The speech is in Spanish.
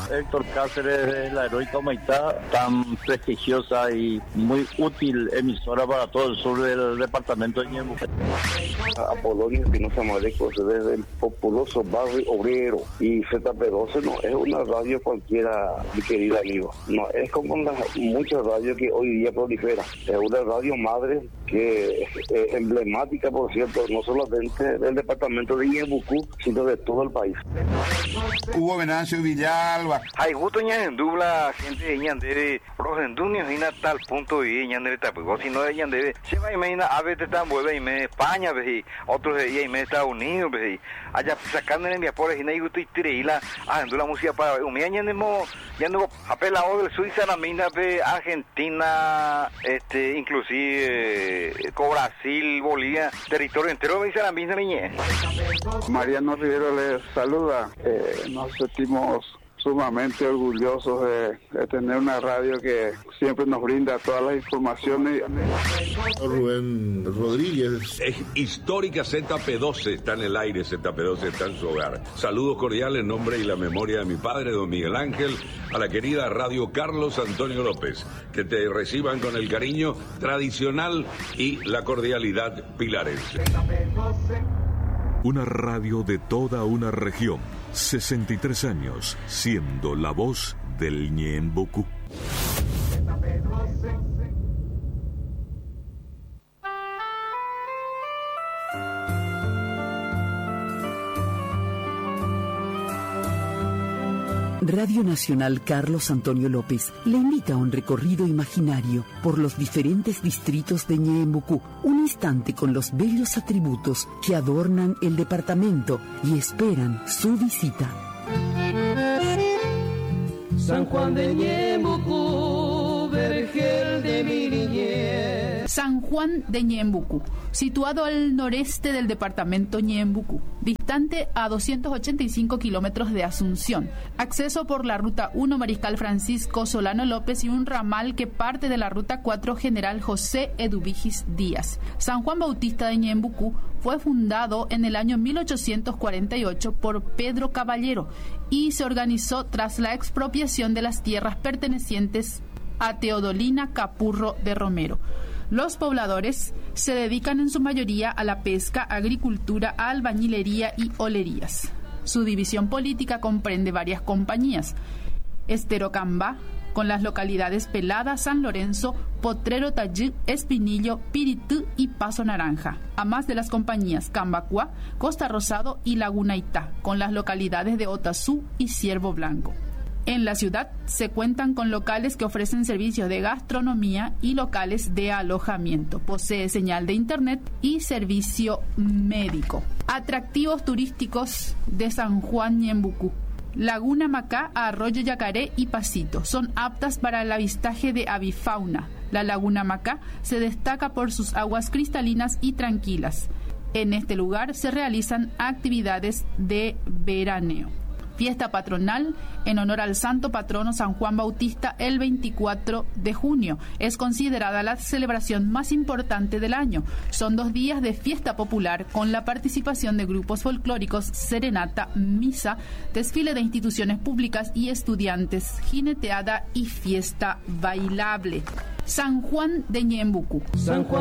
Héctor Cáceres de la heroica Humaitá, tan prestigiosa y muy útil emisora para todo el sur del departamento de Ñembucú. Apolonio Espinosa Malecos, desde el populoso barrio obrero, y ZP12 no es una radio cualquiera, mi querida amigo, no es como las muchas radios que hoy día proliferan, es una radio madre que es emblemática, por cierto, no solamente del departamento de Ñembucú, sino de todo el país. Hugo Venancio Villalba. Hay gusto ñandubla gente de ñandere, prosendunios y tal punto y ñandere tapugo, si no de ñandere, se va a imaginar a veces tan vuelve y me España, ve, otros de y me Estados Unidos, ve, allá sacando en mi apores y no hay gusto y tireila, haciendo la música para humilla ñandemo, ñandemo apelado de Suiza, la mina de Argentina, inclusive con Brasil, Bolivia, territorio entero, me dice la misma niñez. Mariano Rivero les saluda. Nos sentimos sumamente orgullosos de tener una radio que siempre nos brinda todas las informaciones. Rubén Rodríguez. Es histórica ZP12, está en el aire, ZP12 está en su hogar. Saludos cordiales en nombre y la memoria de mi padre, don Miguel Ángel, a la querida Radio Carlos Antonio López, que te reciban con el cariño tradicional y la cordialidad pilarense. Una radio de toda una región, 63 años, siendo la voz del Ñembucú. Radio Nacional Carlos Antonio López le invita a un recorrido imaginario por los diferentes distritos de Ñembucú, un instante con los bellos atributos que adornan el departamento y esperan su visita. San Juan de Ñembucú, vergel de mi niñez. San Juan de Ñembucú, situado al noreste del departamento Ñembucú, distante a 285 kilómetros de Asunción, acceso por la Ruta 1 Mariscal Francisco Solano López y un ramal que parte de la Ruta 4 General José Eduvigis Díaz. San Juan Bautista de Ñembucú fue fundado en el año 1848 por Pedro Caballero y se organizó tras la expropiación de las tierras pertenecientes a Teodolina Capurro de Romero. Los pobladores se dedican en su mayoría a la pesca, agricultura, albañilería y olerías. Su división política comprende varias compañías: Esterocambá, con las localidades Pelada, San Lorenzo, Potrero Tallí, Espinillo, Piritú y Paso Naranja, a más de las compañías Cambacuá, Costa Rosado y Laguna Itá, con las localidades de Otazú y Ciervo Blanco. En la ciudad se cuentan con locales que ofrecen servicios de gastronomía y locales de alojamiento. Posee señal de internet y servicio médico. Atractivos turísticos de San Juan Ñembucú: Laguna Macá, Arroyo Yacaré y Pasito. Son aptas para el avistaje de avifauna. La Laguna Macá se destaca por sus aguas cristalinas y tranquilas. En este lugar se realizan actividades de veraneo. Fiesta patronal en honor al santo patrono San Juan Bautista el 24 de junio. Es considerada la celebración más importante del año. Son 2 días de fiesta popular con la participación de grupos folclóricos, serenata, misa, desfile de instituciones públicas y estudiantes, jineteada y fiesta bailable. San Juan de Ñembucú.